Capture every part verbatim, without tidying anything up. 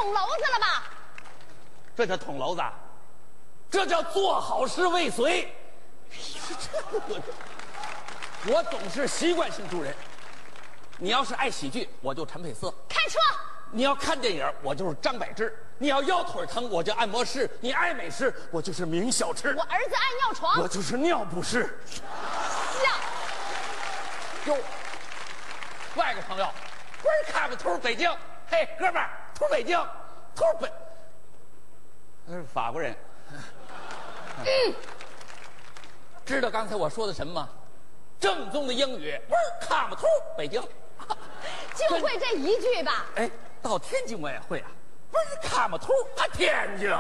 捅娄子了吧？ 这叫捅娄子，这叫做好事未遂。我总是习惯性助人。你要是爱喜剧，我就陈佩斯。 开车。 你要看电影，我就是张柏芝；你要腰腿疼，我就按摩师；你爱美食，我就是明小吃； 我儿子爱尿床， 我就是尿不湿。 笑。 哟，外国朋友，不是看不图北京，嘿，哥们儿，图北京，图北，那是法国人。嗯，知道刚才我说的什么吗？正宗的英语，不是看不图北京， 就会这一句吧？ 哎，到天津我也会啊，不是看不图啊天津。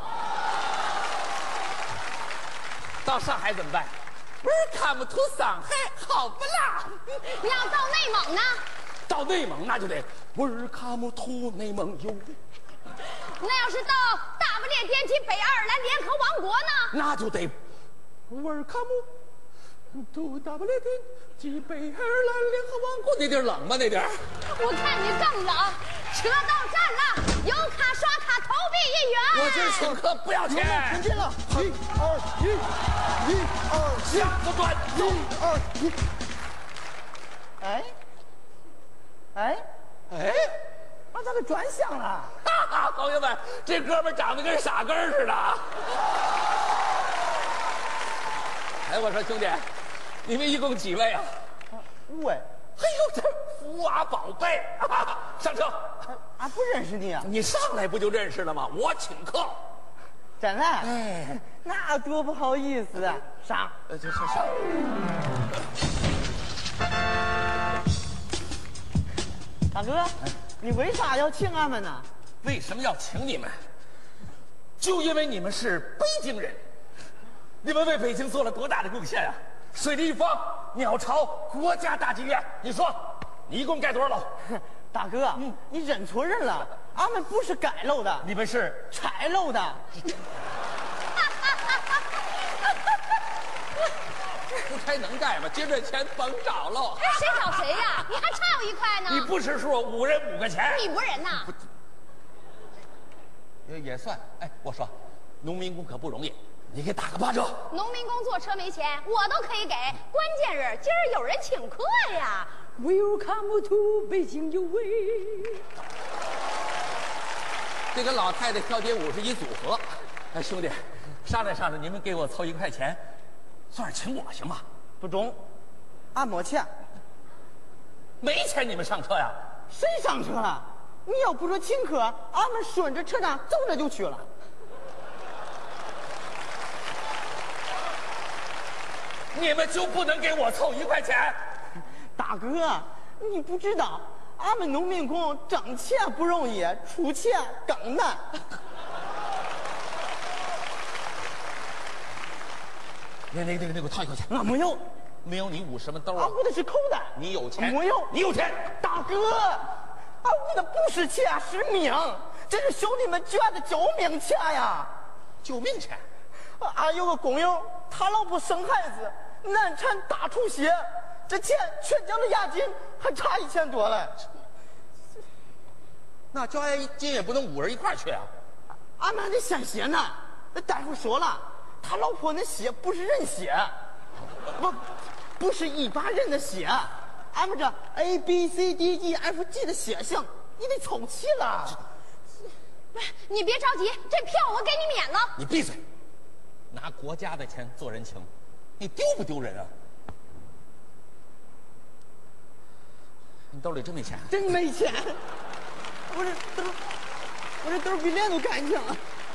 到上海怎么办？不是看不图上海好不啦？ 你要到内蒙呢？ 到内蒙那就得不是看不图内蒙有。 那要是到大不列颠及北爱尔兰联合王国呢？ 那就得我是看不图大不列颠及北爱尔兰联合王国。那地儿冷吗？那地儿？ 我看你更冷。车到站了，有卡刷卡投币一元。 我今儿请客不要钱。 前进了，一二一，一二下个转， 一二一。哎，哎哎， 把咱给转向了。 哈哈，朋友们，这哥们长得跟傻根似的。哎，我说兄弟，你们一共几位啊？ 五位。 哎呦，这福娃宝贝，啊、上车。 俺不认识你啊。 你上来不就认识了吗？我请客。 真的？ 哎， 那多不好意思啊！上。 呃，这上上。 大哥，你为啥要请俺们呢？ 为什么要请你们？就因为你们是北京人，你们为北京做了多大的贡献啊！水立方、鸟巢、国家大剧院，你说，你一共盖多少楼？ 大哥，嗯，你认错人了，俺们不是盖楼的， 你们是拆楼的。 不拆能盖吗？今儿这钱甭找喽。 哎，谁找谁呀？你还差我一块呢。 你不识数，五人五个钱。 你不仁呐？ 也也算。哎，我说，农民工可不容易，你给打个八折。 农民工坐车没钱，我都可以给。关键是今儿有人请客呀。Welcome to 北京有味。 这跟老太太跳街舞是一组合。哎，兄弟，商量商量，你们给我凑一块钱，算是请我行吗？ 不中，俺没钱。 没钱你们上车呀？ 谁上车了？你要不说请客，俺们顺着车站走着就去了。 你们就不能给我凑一块钱？ 大哥，你不知道，俺们农民工挣钱不容易，出钱更难。 那那那个那个，掏一块钱。 俺没有， 没有你捂什么兜啊？ 俺捂的是口袋。 你有钱？ 没有， 你有钱。 大哥，俺捂的不是钱，是命，这是兄弟们捐的救命钱呀！ 救命钱。 俺有个工友，他老婆生孩子，难产大出血，这钱全交了押金，还差一千多嘞。 那交押金也不能五人一块去啊。 俺们还得献血呢。那大夫说了，他老婆那血不是人血，不，不是一般人的血。俺们这 A B C D E F G 的血型，你得凑齐了。 你别着急，这票我给你免了。 你闭嘴！拿国家的钱做人情，你丢不丢人啊？你兜里真没钱？ 真没钱，我这兜，我这兜比脸都干净了。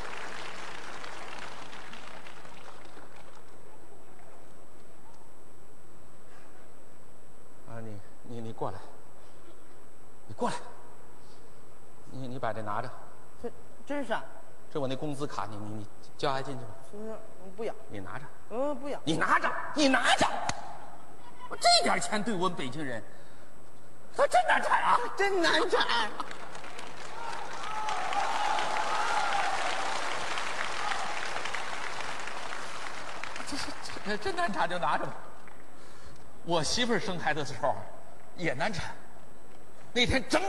啊，你你你过来，你过来，你你把这拿着。 这这是啥？ 这我那工资卡，你你你交押金去吧。 嗯，不要。 你拿着。 嗯，不要。 你拿着，你拿着。我这点钱对我们北京人，他真难产啊！ 真难产。 这是这真难产就拿着吧。我媳妇儿生孩子的时候也难产，那天整。